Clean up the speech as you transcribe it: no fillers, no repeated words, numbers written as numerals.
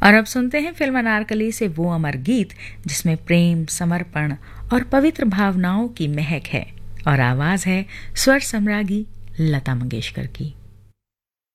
और अब सुनते हैं फिल्म अनारकली से वो अमर गीत जिसमें प्रेम, समर्पण और पवित्र भावनाओं की महक है, और आवाज है स्वर सम्राज्ञी लता मंगेशकर की।